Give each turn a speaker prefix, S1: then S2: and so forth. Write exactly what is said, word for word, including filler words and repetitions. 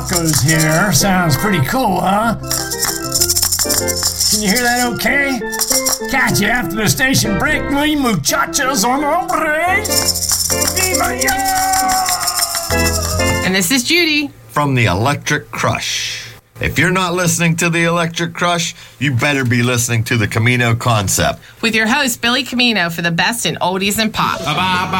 S1: goes here. Sounds pretty cool, huh? Can you hear that okay? Catch you after the station break. Muy muchachos on hombres. Viva ya!
S2: And this is Judy.
S3: From the Electric Crush. If you're not listening to the Electric Crush, you better be listening to the Camino Concept.
S2: With your host, Billy Camino, for the best in oldies and pop.